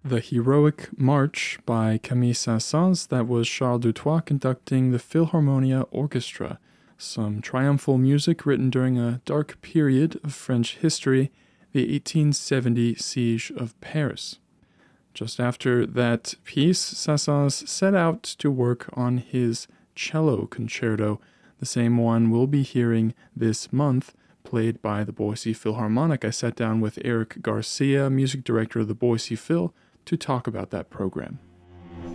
The Heroic March by Camille Saint-Saëns, that was Charles Dutoit conducting the Philharmonia Orchestra, some triumphal music written during a dark period of French history, the 1870 Siege of Paris. Just after that piece, Saint-Saëns set out to work on his cello concerto. The same one we'll be hearing this month, played by the Boise Philharmonic. I sat down with Eric Garcia, music director of the Boise Phil, to talk about that program.